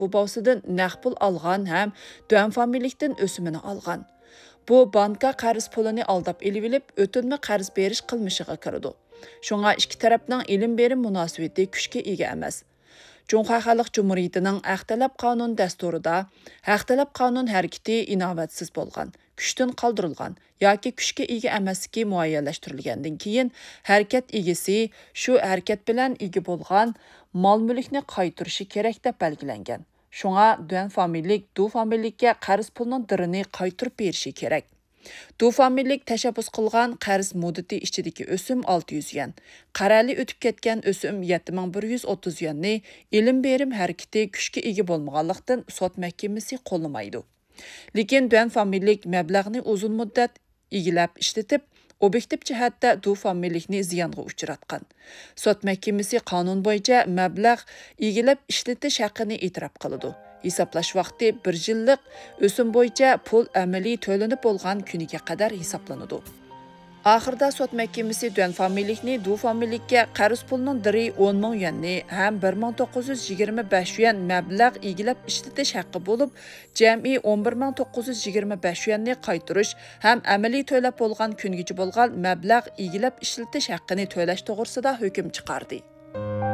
Bu bavsidan naq pul alğan ham tuan familikdan o'simini alğan. Bu banka qarz pulini aldab elib o'tinma qarz berish qilmishiga kirdi. Shunga ikki tarafning ilm berim munosabati kuchga ega emas. Cumhur Xalq Cumhuriyetining Haq talab qonun dasturida Haq talab qonun harakati inovatsiz bo'lgan, kuchdan qoldirilgan yoki kuchga ega emasligi muayyanlashtirilgandan keyin harakat egasi shu harakat bilan ega bo'lgan mol-mulkni qaytarishi kerak deb belgilangan. Shunga duan familik, du familikka qarz pulning dirini qaytarib berishi kerak. Du familik tashabbus qilgan qarz muddati ichidagi o'sim 600 yuan. Qarali o'tib ketgan o'sim 7130 yuanni ilm berim harakati kuchga ega bo'lmaganlikdan sud mahkamasi qo'llamaydi. Lekin duan familik mablag'ni uzun muddat egilab ishlatib, obyektiv jihatda du familikni ziyonga uchratgan. Sud mahkamasi qonun bo'yicha mablag' egilab ishlatish haqqini e'tirof qiladi. Hisoblash vaqti 1 yillik o'sim bo'yicha pul amaliy to'lanib bo'lgan kuniga qadar hisoblanadi. Oxirida sud mahkamasi duan familikni du familikka qarz pulning diri 10 ming yuanni ham 1925 yuan mablag' egilab ishlatish haqqi bo'lib, jami 11925 yuanni qaytarish ham amaliy to'lab bo'lgan kungacha bo'lgan mablag' egilab ishlatish haqqini to'lash to'g'risida hukm chiqardi.